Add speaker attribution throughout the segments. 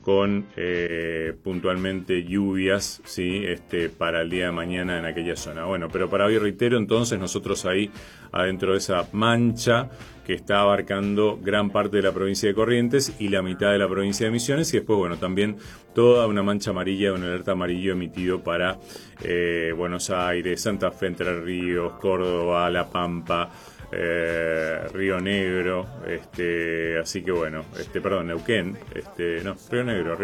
Speaker 1: con puntualmente lluvias, ¿sí? Para el día de mañana en aquella zona. Bueno, pero para hoy reitero, entonces nosotros ahí adentro de esa mancha que está abarcando gran parte de la provincia de Corrientes y la mitad de la provincia de Misiones, y después, bueno, también toda una mancha amarilla, una alerta amarillo emitido para Buenos Aires, Santa Fe, Entre Ríos, Córdoba, La Pampa, Río Negro, así que bueno, perdón, Neuquén, Río Negro.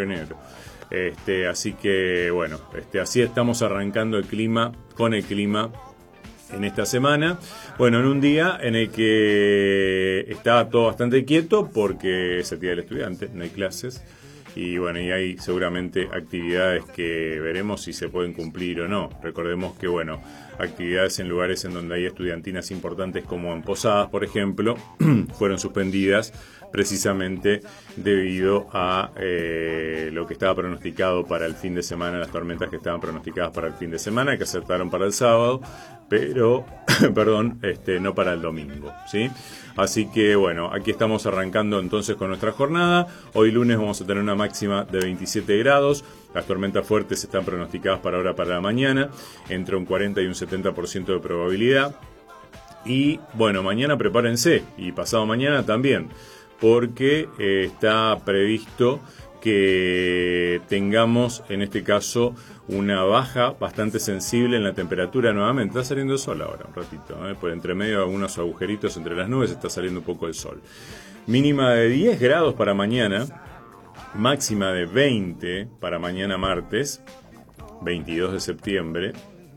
Speaker 1: Así que bueno, así estamos arrancando con el clima en esta semana. Bueno, en un día en el que estaba todo bastante quieto porque es el Día del Estudiante, no hay clases. Y bueno, y hay seguramente actividades que veremos si se pueden cumplir o no. Recordemos que, bueno, actividades en lugares en donde hay estudiantinas importantes como en Posadas, por ejemplo, fueron suspendidas precisamente debido a lo que estaba pronosticado para el fin de semana, las tormentas que estaban pronosticadas para el fin de semana, que acertaron para el sábado, pero, perdón, no para el domingo, ¿sí? Así que bueno, aquí estamos arrancando entonces con nuestra jornada. Hoy lunes vamos a tener una máxima de 27 grados. Las tormentas fuertes están pronosticadas para ahora para la mañana, entre un 40 y un 70% de probabilidad. Y bueno, mañana prepárense, y pasado mañana también, porque está previsto que tengamos en este caso una baja bastante sensible en la temperatura nuevamente. Está saliendo el sol ahora un ratito, por entre medio de algunos agujeritos entre las nubes está saliendo un poco el sol. Mínima de 10 grados para mañana, máxima de 20 para mañana martes 22 de septiembre.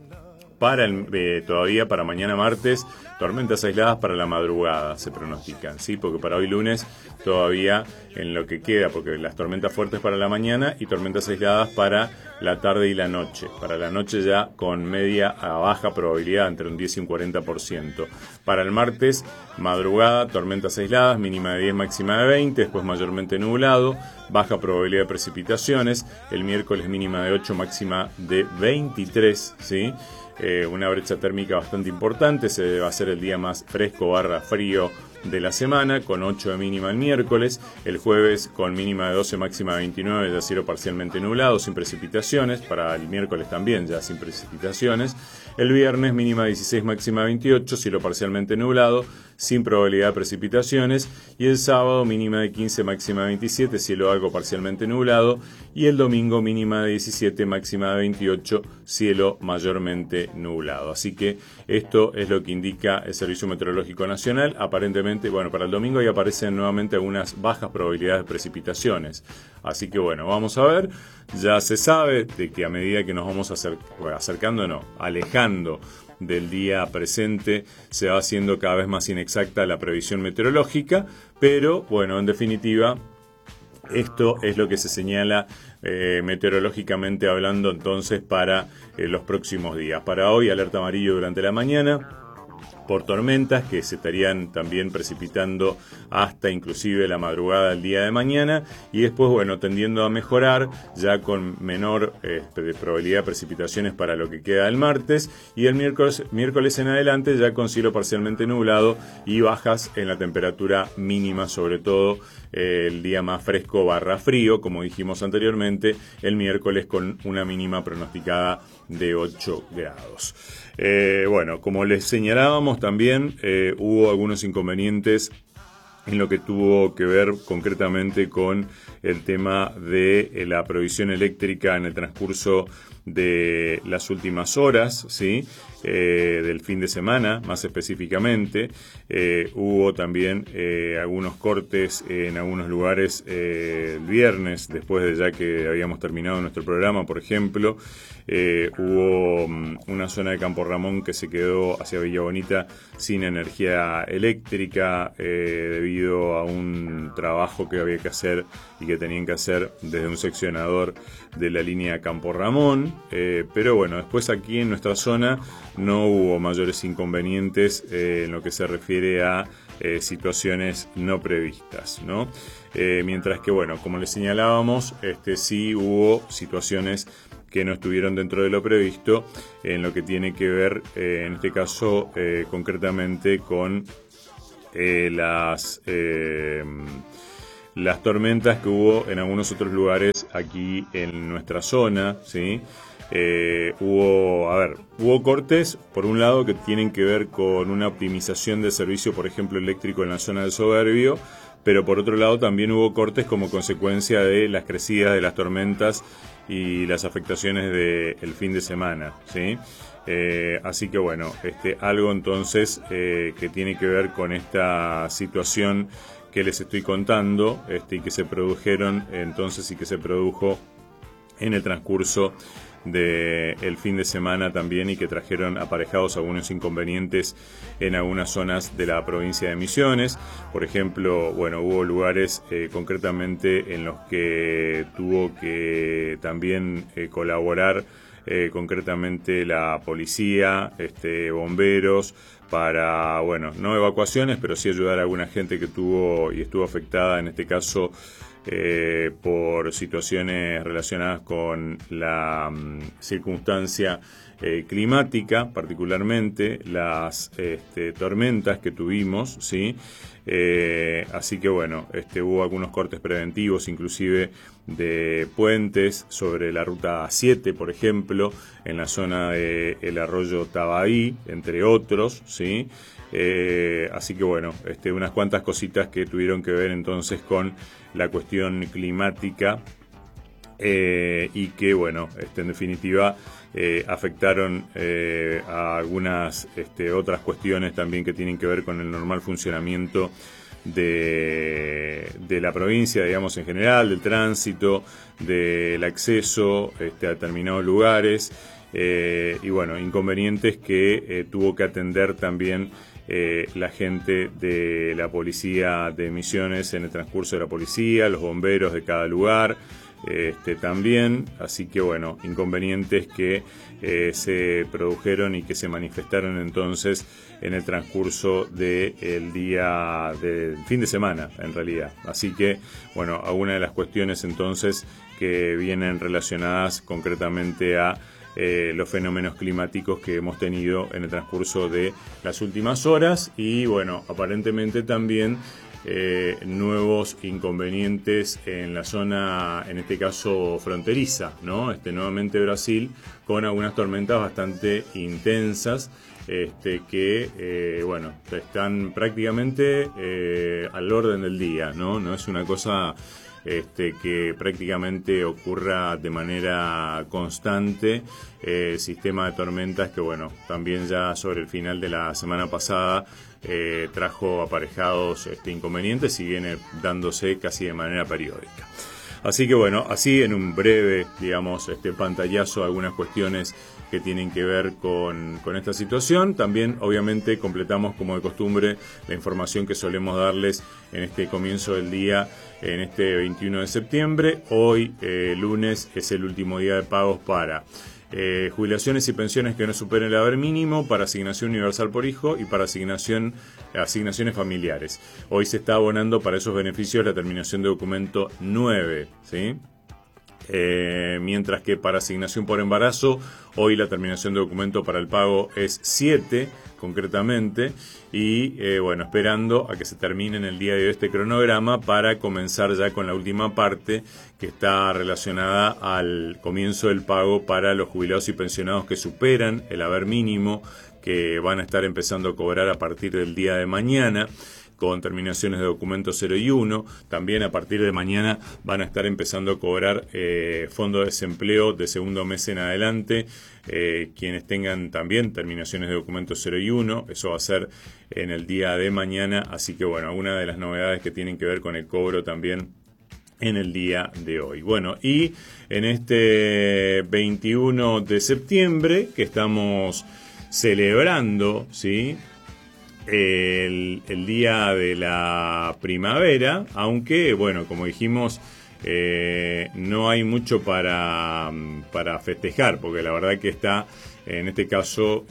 Speaker 1: Todavía para mañana martes, tormentas aisladas para la madrugada se pronostican, ¿sí? Porque para hoy lunes todavía en lo que queda, porque las tormentas fuertes para la mañana y tormentas aisladas para la tarde y la noche. Para la noche ya con media a baja probabilidad, entre un 10 y un 40%. Para el martes, madrugada, tormentas aisladas, mínima de 10, máxima de 20, después mayormente nublado, baja probabilidad de precipitaciones. El miércoles mínima de 8, máxima de 23, ¿sí? Una brecha térmica bastante importante. Se va a ser el día más fresco / frío de la semana, con 8 de mínima el miércoles. El jueves con mínima de 12, máxima de 29, ya cielo parcialmente nublado, sin precipitaciones. Para el miércoles también ya sin precipitaciones. El viernes mínima de 16, máxima de 28, cielo parcialmente nublado, sin probabilidad de precipitaciones. Y el sábado mínima de 15, máxima de 27, cielo algo parcialmente nublado. Y el domingo mínima de 17, máxima de 28, cielo mayormente nublado. Así que esto es lo que indica el Servicio Meteorológico Nacional. Aparentemente, bueno, para el domingo ya aparecen nuevamente algunas bajas probabilidades de precipitaciones. Así que bueno, vamos a ver. Ya se sabe de que a medida que nos vamos alejando del día presente, se va haciendo cada vez más inexacta la previsión meteorológica, pero bueno, en definitiva, esto es lo que se señala meteorológicamente hablando entonces para los próximos días. Para hoy, alerta amarillo durante la mañana por tormentas que se estarían también precipitando hasta inclusive la madrugada del día de mañana, y después, bueno, tendiendo a mejorar ya con menor probabilidad de precipitaciones para lo que queda del martes, y el miércoles en adelante ya con cielo parcialmente nublado y bajas en la temperatura mínima, sobre todo el día más fresco / frío, como dijimos anteriormente, el miércoles con una mínima pronosticada de 8 grados. Bueno, como les señalábamos también, hubo algunos inconvenientes en lo que tuvo que ver concretamente con el tema de la provisión eléctrica en el transcurso de las últimas horas, ¿sí? Del fin de semana, más específicamente. Hubo también algunos cortes en algunos lugares el viernes, después de ya que habíamos terminado nuestro programa, por ejemplo. Hubo una zona de Campo Ramón que se quedó hacia Villa Bonita sin energía eléctrica debido a un trabajo que había que hacer y que tenían que hacer desde un seccionador de la línea Campo Ramón, pero bueno, después aquí en nuestra zona no hubo mayores inconvenientes en lo que se refiere a situaciones no previstas, ¿no? Mientras que, bueno, como les señalábamos, sí hubo situaciones que no estuvieron dentro de lo previsto en lo que tiene que ver, en este caso, concretamente con las tormentas que hubo en algunos otros lugares aquí en nuestra zona, ¿sí? Hubo cortes, por un lado, que tienen que ver con una optimización de servicio, por ejemplo, eléctrico en la zona del Soberbio, pero por otro lado también hubo cortes como consecuencia de las crecidas de las tormentas y las afectaciones del fin de semana, ¿sí? Así que bueno, algo entonces que tiene que ver con esta situación que les estoy contando, y que se produjeron entonces y que se produjo en el transcurso del fin de semana también, y que trajeron aparejados algunos inconvenientes en algunas zonas de la provincia de Misiones. Por ejemplo, bueno, hubo lugares concretamente en los que tuvo que también colaborar concretamente la policía, bomberos, para, bueno, no evacuaciones, pero sí ayudar a alguna gente que tuvo y estuvo afectada, en este caso, por situaciones relacionadas con la circunstancia climática, particularmente las tormentas que tuvimos, ¿sí? Así que bueno, hubo algunos cortes preventivos, inclusive de puentes sobre la ruta 7, por ejemplo, en la zona del arroyo Tabaí, entre otros, ¿sí? Así que bueno, unas cuantas cositas que tuvieron que ver entonces con la cuestión climática, y que bueno, en definitiva afectaron a algunas otras cuestiones también que tienen que ver con el normal funcionamiento de la provincia, digamos, en general, del tránsito, del acceso a determinados lugares, y bueno, inconvenientes que tuvo que atender también la gente de la policía de Misiones en el transcurso de la policía, los bomberos de cada lugar, también. Así que bueno, inconvenientes que se produjeron y que se manifestaron entonces en el transcurso del día del fin de semana, en realidad. Así que bueno, algunas de las cuestiones entonces que vienen relacionadas concretamente a los fenómenos climáticos que hemos tenido en el transcurso de las últimas horas, y bueno, aparentemente también nuevos inconvenientes en la zona, en este caso fronteriza, ¿no? Nuevamente Brasil, con algunas tormentas bastante intensas, que bueno, están prácticamente al orden del día, ¿no? No es una cosa que prácticamente ocurra de manera constante. Sistema de tormentas que bueno, también ya sobre el final de la semana pasada trajo aparejados inconvenientes y viene dándose casi de manera periódica. Así que bueno, así en un breve, digamos, pantallazo, algunas cuestiones que tienen que ver con esta situación. También, obviamente, completamos, como de costumbre, la información que solemos darles en este comienzo del día, en este 21 de septiembre. Hoy, lunes, es el último día de pagos para jubilaciones y pensiones que no superen el haber mínimo, para asignación universal por hijo y para asignaciones familiares. Hoy se está abonando para esos beneficios la terminación de documento 9, ¿sí? Mientras que para asignación por embarazo, hoy la terminación de documento para el pago es 7, concretamente, y bueno, esperando a que se termine en el día de hoy este cronograma para comenzar ya con la última parte, que está relacionada al comienzo del pago para los jubilados y pensionados que superan el haber mínimo, que van a estar empezando a cobrar a partir del día de mañana, con terminaciones de documentos 0 y 1. También a partir de mañana van a estar empezando a cobrar fondo de desempleo de segundo mes en adelante, quienes tengan también terminaciones de documentos 0 y 1. Eso va a ser en el día de mañana. Así que bueno, algunas de las novedades que tienen que ver con el cobro también en el día de hoy. Bueno, y en este 21 de septiembre que estamos celebrando, ¿sí?, el día de la primavera, aunque bueno, como dijimos, no hay mucho para festejar, porque la verdad que está, en este caso,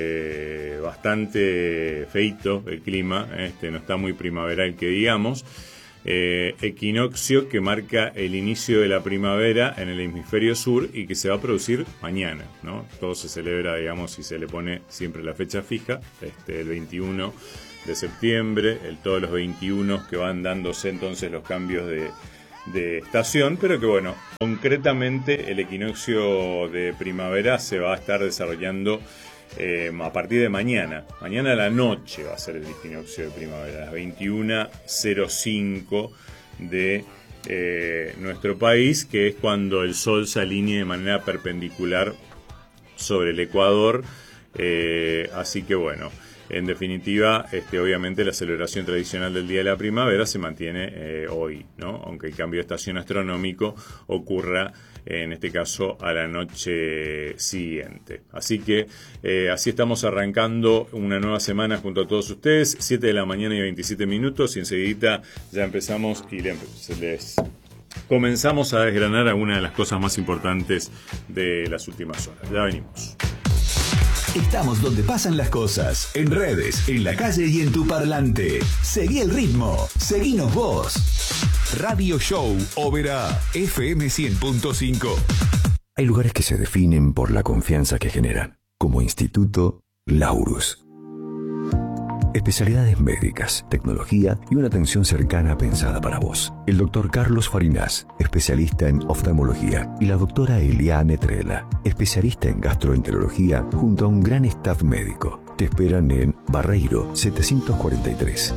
Speaker 1: bastante feito el clima, no está muy primaveral que digamos. Equinoccio que marca el inicio de la primavera en el hemisferio sur y que se va a producir mañana, ¿no? Todo se celebra, digamos, y se le pone siempre la fecha fija, el 21 de septiembre, todos los 21 que van dándose entonces los cambios de estación, pero que bueno, concretamente el equinoccio de primavera se va a estar desarrollando a partir de mañana. Mañana a la noche va a ser el equinoccio de primavera, a las 21:05 de nuestro país, que es cuando el Sol se alinea de manera perpendicular sobre el Ecuador. Así que bueno, en definitiva, obviamente la celebración tradicional del Día de la Primavera se mantiene hoy, ¿no? Aunque el cambio de estación astronómico ocurra, en este caso, a la noche siguiente. Así que así estamos arrancando una nueva semana junto a todos ustedes, 7 de la mañana y 27 minutos, y enseguida ya empezamos y les comenzamos a desgranar algunas de las cosas más importantes de las últimas horas. Ya venimos.
Speaker 2: Estamos donde pasan las cosas, en redes, en la calle y en tu parlante. Seguí el ritmo, seguinos vos. Radio Show Oberá, FM 100.5.
Speaker 3: Hay lugares que se definen por la confianza que generan, como Instituto Laurus. Especialidades médicas, tecnología y una atención cercana pensada para vos. El doctor Carlos Farinas, especialista en oftalmología, y la doctora Eliane Trela, especialista en gastroenterología, junto a un gran staff médico. Te esperan en Barreiro 743.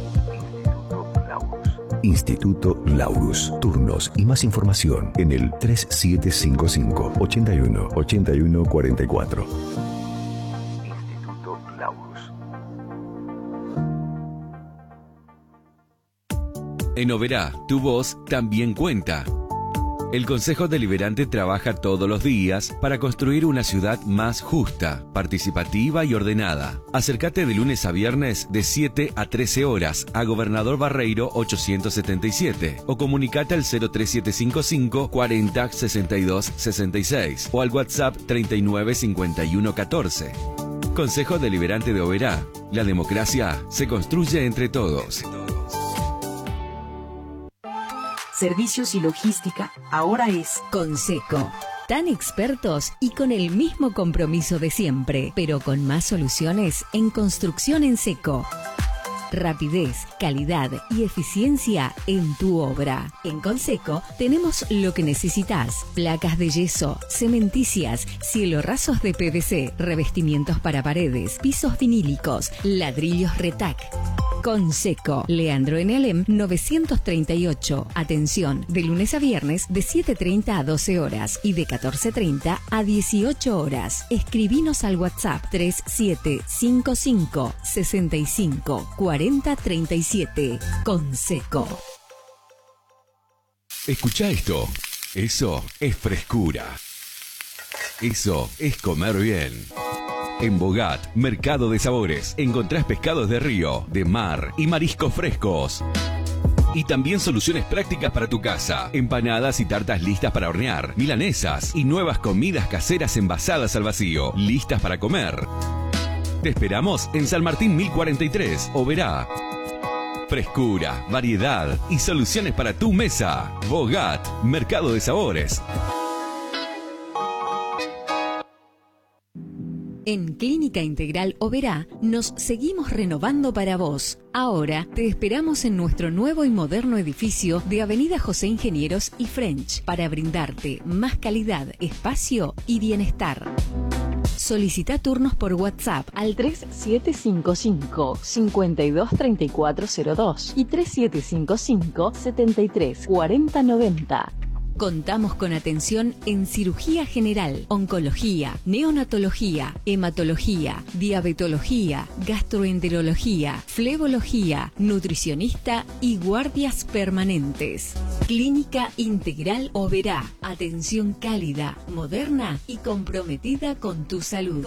Speaker 3: Instituto Laurus. Turnos y más información en el 3755 81 81 44. Instituto Laurus.
Speaker 4: En Oberá, tu voz también cuenta. El Consejo Deliberante trabaja todos los días para construir una ciudad más justa, participativa y ordenada. Acércate de lunes a viernes de 7 a 13 horas a Gobernador Barreiro 877 o comunicate al 03755 40 62 66 o al WhatsApp 39 51 14. Consejo Deliberante de Oberá. La democracia se construye entre todos.
Speaker 5: Servicios y logística ahora es
Speaker 6: Conseco. Tan expertos y con el mismo compromiso de siempre, pero con más soluciones en construcción en seco. Rapidez, calidad y eficiencia en tu obra. En Conseco tenemos lo que necesitas: placas de yeso, cementicias, cielorrazos de PVC, revestimientos para paredes, pisos vinílicos, ladrillos Retac. Conseco, Leandro Enelem 938. Atención, de lunes a viernes de 7:30 a 12 horas y de 14:30 a 18 horas. Escribinos al WhatsApp 3755 65 40 37. Conseco.
Speaker 4: Escucha esto. Eso es frescura. Eso es comer bien. En Bogat, Mercado de Sabores, encontrás pescados de río, de mar y mariscos frescos. Y también soluciones prácticas para tu casa, empanadas y tartas listas para hornear, milanesas y nuevas comidas caseras envasadas al vacío, listas para comer. Te esperamos en San Martín 1043, Oberá. Frescura, variedad y soluciones para tu mesa. Bogat, Mercado de Sabores.
Speaker 6: En Clínica Integral Oberá nos seguimos renovando para vos. Ahora te esperamos en nuestro nuevo y moderno edificio de Avenida José Ingenieros y French para brindarte más calidad, espacio y bienestar. Solicita turnos por WhatsApp al 3755 523402 y 3755 734090. Contamos con atención en cirugía general, oncología, neonatología, hematología, diabetología, gastroenterología, flebología, nutricionista y guardias permanentes. Clínica Integral Oberá. Atención cálida, moderna y comprometida con tu salud.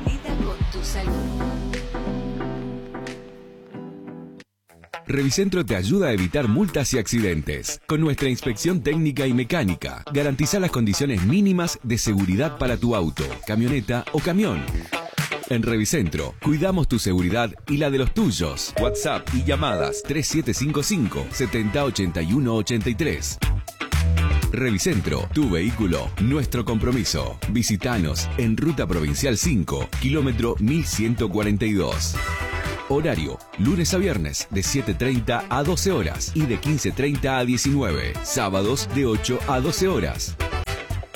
Speaker 4: Revicentro te ayuda a evitar multas y accidentes. Con nuestra inspección técnica y mecánica, garantiza las condiciones mínimas de seguridad para tu auto, camioneta o camión. En Revicentro, cuidamos tu seguridad y la de los tuyos. WhatsApp y llamadas 3755 7081 83. Revicentro, tu vehículo, nuestro compromiso. Visítanos en Ruta Provincial 5, kilómetro 1142. Horario, lunes a viernes de 7:30 a 12 horas y de 15:30 a 19. Sábados de 8 a 12 horas.